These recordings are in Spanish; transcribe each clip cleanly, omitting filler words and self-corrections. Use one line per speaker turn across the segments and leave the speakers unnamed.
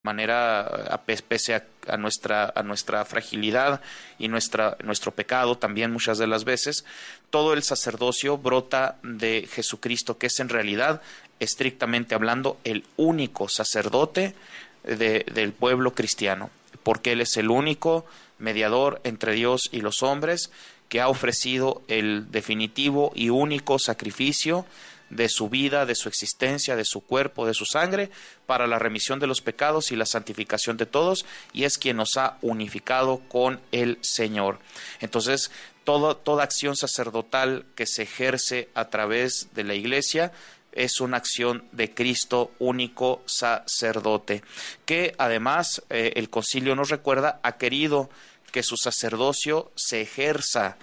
manera, pese a nuestra fragilidad y nuestro pecado también muchas de las veces, todo el sacerdocio brota de Jesucristo, que es en realidad, estrictamente hablando, el único sacerdote del pueblo cristiano, porque Él es el único mediador entre Dios y los hombres, que ha ofrecido el definitivo y único sacrificio de su vida, de su existencia, de su cuerpo, de su sangre, para la remisión de los pecados y la santificación de todos, y es quien nos ha unificado con el Señor. Entonces, toda acción sacerdotal que se ejerce a través de la Iglesia es una acción de Cristo, único sacerdote, que además el concilio nos recuerda, ha querido que su sacerdocio se ejerza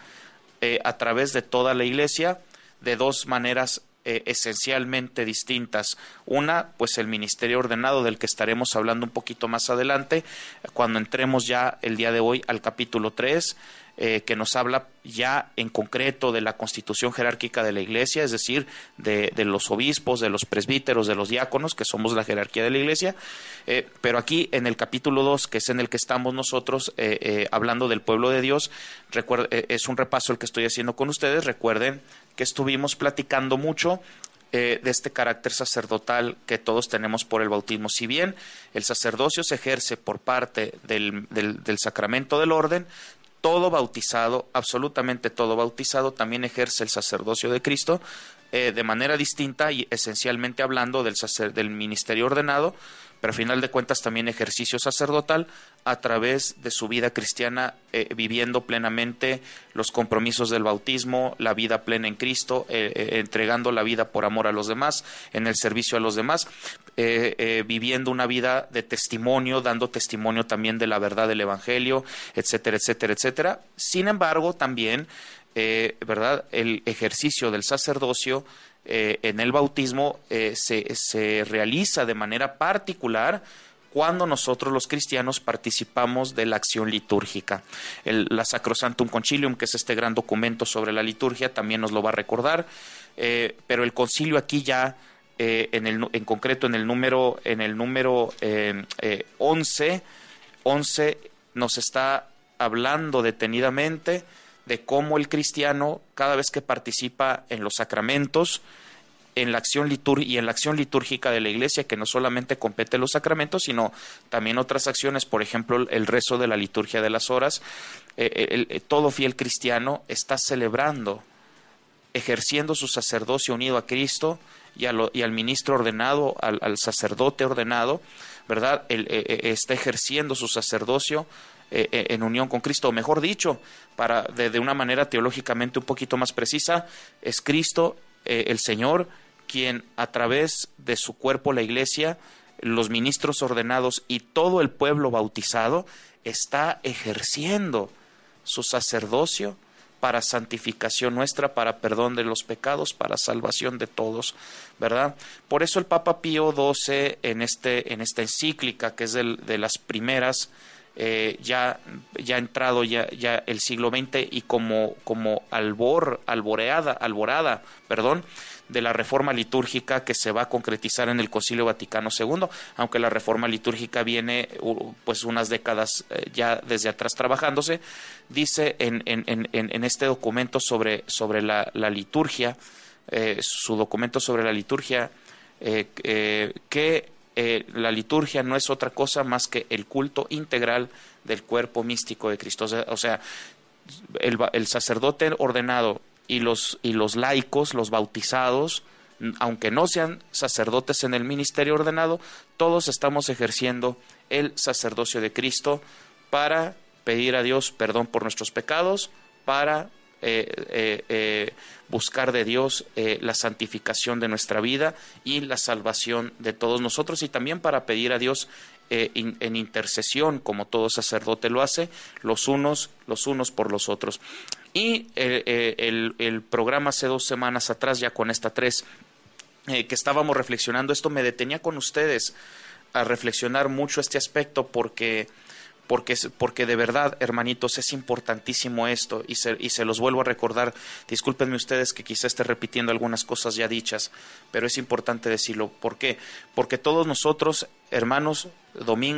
a través de toda la Iglesia de dos maneras esencialmente distintas. Una, pues el ministerio ordenado, del que estaremos hablando un poquito más adelante, cuando entremos ya el día de hoy al capítulo 3, que nos habla ya en concreto de la constitución jerárquica de la Iglesia, es decir, de los obispos, de los presbíteros, de los diáconos, que somos la jerarquía de la Iglesia. Pero aquí en el capítulo 2, que es en el que estamos nosotros hablando del pueblo de Dios, es un repaso el que estoy haciendo con ustedes. Recuerden que estuvimos platicando mucho de este carácter sacerdotal que todos tenemos por el bautismo. Si bien el sacerdocio se ejerce por parte del sacramento del orden, todo bautizado, absolutamente todo bautizado, también ejerce el sacerdocio de Cristo de manera distinta y esencialmente hablando del ministerio ordenado, pero al final de cuentas también ejercicio sacerdotal a través de su vida cristiana, viviendo plenamente los compromisos del bautismo, la vida plena en Cristo, entregando la vida por amor a los demás, en el servicio a los demás, viviendo una vida de testimonio, dando testimonio también de la verdad del Evangelio, etcétera, etcétera, etcétera. Sin embargo, también, ¿verdad?, el ejercicio del sacerdocio en el bautismo se realiza de manera particular cuando nosotros los cristianos participamos de la acción litúrgica. La Sacrosanctum Concilium, que es este gran documento sobre la liturgia, también nos lo va a recordar, pero el concilio aquí ya, en concreto en el número 11 nos está hablando detenidamente de cómo el cristiano, cada vez que participa en los sacramentos, en la acción litúrgica de la Iglesia, que no solamente compete los sacramentos, sino también otras acciones, por ejemplo, el rezo de la liturgia de las horas, todo fiel cristiano está celebrando, ejerciendo su sacerdocio unido a Cristo y al ministro ordenado, al sacerdote ordenado, ¿verdad? Está ejerciendo su sacerdocio en unión con Cristo, o mejor dicho, de una manera teológicamente un poquito más precisa, es Cristo, el Señor, quien a través de su cuerpo, la Iglesia, los ministros ordenados y todo el pueblo bautizado, está ejerciendo su sacerdocio para santificación nuestra, para perdón de los pecados, para salvación de todos, ¿verdad? Por eso el Papa Pío XII, en esta encíclica, que es de las primeras, ya entrado ya el siglo XX, y como alborada, de la reforma litúrgica que se va a concretizar en el Concilio Vaticano II, aunque la reforma litúrgica viene pues unas décadas ya desde atrás trabajándose. Dice en este documento sobre la liturgia, su documento sobre la liturgia, que la liturgia no es otra cosa más que el culto integral del cuerpo místico de Cristo. O sea, el sacerdote ordenado y los laicos, los bautizados, aunque no sean sacerdotes en el ministerio ordenado, todos estamos ejerciendo el sacerdocio de Cristo para pedir a Dios perdón por nuestros pecados, para buscar de Dios la santificación de nuestra vida y la salvación de todos nosotros, y también para pedir a Dios en intercesión, como todo sacerdote lo hace, los unos por los otros. Y el programa hace 2 semanas atrás, ya con esta 3, que estábamos reflexionando esto, me detenía con ustedes a reflexionar mucho este aspecto, porque de verdad, hermanitos, es importantísimo esto, y se los vuelvo a recordar. Discúlpenme ustedes que quizá esté repitiendo algunas cosas ya dichas, pero es importante decirlo. ¿Por qué? Porque todos nosotros, hermanos, domingo